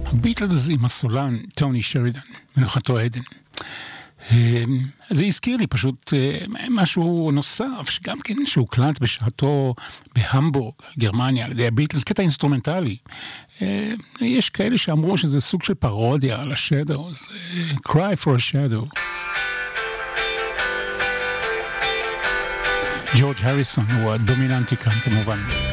הביטלס עם הסולן טוני שרידן, מנוחתו עדן. זה הזכיר לי פשוט משהו נוסף, שגם כן שהוקלט בשעתו בהמבורג, גרמניה, על ידי הביטלס, קטע אינסטרומנטלי. יש כאלה שאמרו שזה סוג של פרודיה על השדוס, Cry for a Shadow. ג'ורג' הריסון הוא הדומיננטי כאן כמובן.